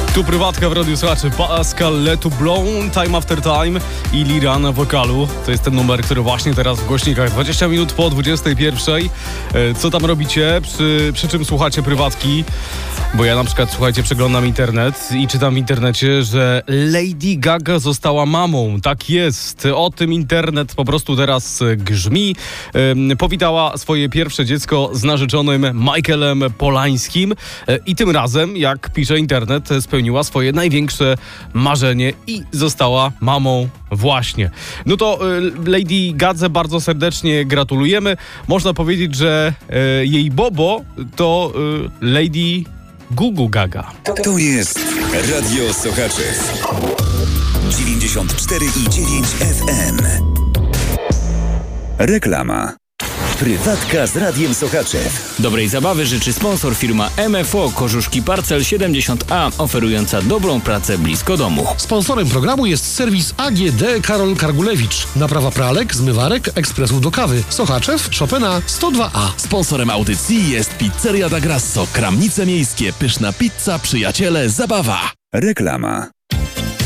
Tu prywatka w Radiu Słuchaczy. Pascal, Let to Blow, Time After Time i Lira na wokalu. To jest ten numer, który właśnie teraz w głośnikach. 20 minut po 21. Co tam robicie? Przy czym słuchacie prywatki? Bo ja na przykład, słuchajcie, przeglądam internet i czytam w internecie, że Lady Gaga została mamą. Tak jest. O tym internet po prostu teraz grzmi. Powitała swoje pierwsze dziecko z narzeczonym Michaelem Polańskim i tym razem, jak pisze internet, spełniła swoje największe marzenie i została mamą właśnie. No to Lady Gadze bardzo serdecznie gratulujemy. Można powiedzieć, że jej Bobo to Lady Gugu Gaga. To jest Radio Sochaczew 94,9 FM. Reklama. Prywatka z Radiem Sochaczew. Dobrej zabawy życzy sponsor firma MFO Kożuszki Parcel 70A, oferująca dobrą pracę blisko domu. Sponsorem programu jest serwis AGD Karol Kargulewicz. Naprawa pralek, zmywarek, ekspresów do kawy. Sochaczew, Chopina 102A. Sponsorem audycji jest Pizzeria da Grasso, Kramnice Miejskie, pyszna pizza, przyjaciele, zabawa. Reklama.